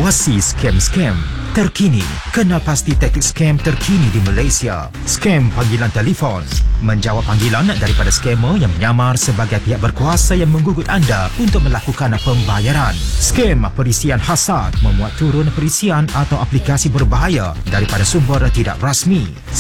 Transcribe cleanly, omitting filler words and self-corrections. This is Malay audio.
Awasi scam-scam terkini. Kenal pasti taktik scam terkini di Malaysia. Scam panggilan telefon. Menjawab panggilan daripada skamer yang menyamar sebagai pihak berkuasa yang menggugut anda untuk melakukan pembayaran. Scam perisian hasad. Memuat turun perisian atau aplikasi berbahaya daripada sumber tidak rasmi.